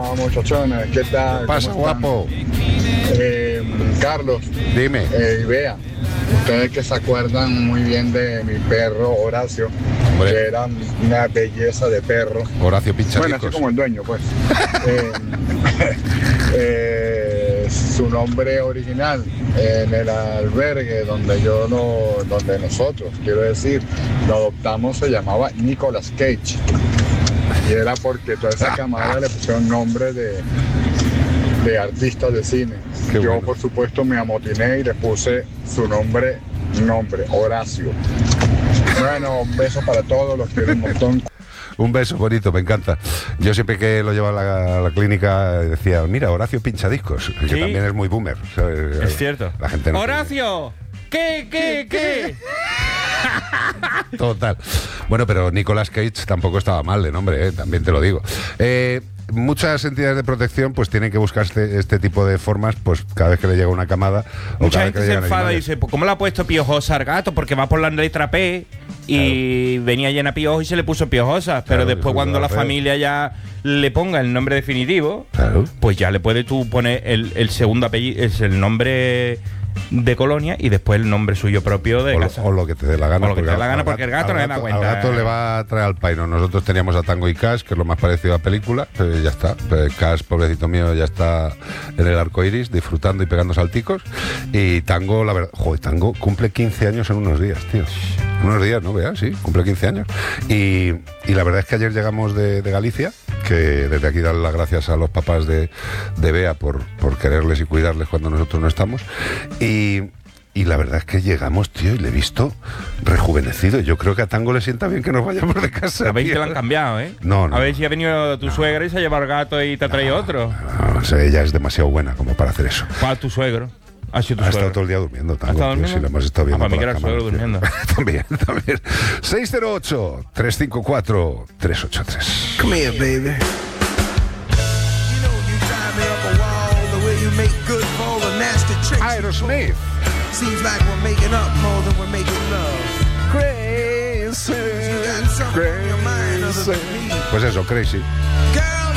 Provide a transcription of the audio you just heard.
muchachones, ¿qué tal? ¿Qué pasa, guapo? Carlos. Dime. Y Bea, ustedes que se acuerdan muy bien de mi perro Horacio, Hombre. que era una belleza de perro. Horacio Pinchadiscos. Bueno, así como el dueño, pues. Su nombre original en el albergue donde nosotros, quiero decir, lo adoptamos, se llamaba Nicolas Cage. Y era porque toda esa camada le pusieron nombre de artistas de cine. Qué Yo, bueno. por supuesto, me amotiné y le puse su nombre, Horacio. Bueno, un beso para todos, los quiero un montón. Un beso bonito, me encanta. Yo siempre que lo llevaba a la clínica decía, mira, Horacio Pinchadiscos, que ¿Sí? también es muy boomer. ¿Sabes? Es cierto. La gente no ¡Horacio! ¿Qué? Total. Bueno, pero Nicolas Cage tampoco estaba mal de nombre, también te lo digo. Muchas entidades de protección pues tienen que buscar este tipo de formas pues cada vez que le llega una camada. Mucha cada gente vez se que le llegan enfada y animales. dice, pues ¿cómo le ha puesto piojosa al gato? Porque va por la letra P y venía llena de piojos y se le puso piojosa. Pero Claro, después eso cuando es la feo. familia ya le ponga el nombre definitivo, Claro. pues ya le puedes tú poner el segundo apellido, es el nombre de colonia y después el nombre suyo propio de casa. O lo que te dé la gana. O lo que te dé la gana, al porque el gato no le da cuenta. Al gato le va a traer al paino. Nosotros teníamos a Tango y Cash, que es lo más parecido a película, pero ya está. Cash, pobrecito mío, ya está en el arco iris, disfrutando y pegando salticos. Y Tango, la verdad, joder, Tango cumple 15 años en unos días, tío. En unos días, ¿no? Veas, sí, cumple 15 años. Y la verdad es que ayer llegamos de Galicia, que desde aquí dar las gracias a los papás de Bea por quererles y cuidarles cuando nosotros no estamos. Y la verdad es que llegamos, tío, y le he visto rejuvenecido. Yo creo que a Tango le sienta bien que nos vayamos de casa. A ver si tío. te lo han cambiado, ¿eh? No. A ver si ha venido tu suegra y se ha llevado el gato y te ha traído otro. No, o sea, ella es demasiado buena como para hacer eso. ¿Cuál es tu suegro? Ha sido tu Ha suegro. estado todo el día durmiendo, Tango. ¿Ha estado tío, durmiendo? sí, lo hemos estado viendo. Ah, para mí por que la era el cámara, suegro tío. durmiendo. también. 608-354-383. Come here, baby. You know you drive me up a wall the way you make good for all the nasty tricks. Aerosmith. Seems like we're making up more than we're making love. Crazy. You got something on your mind other than me. Pues eso, Crazy. Girl,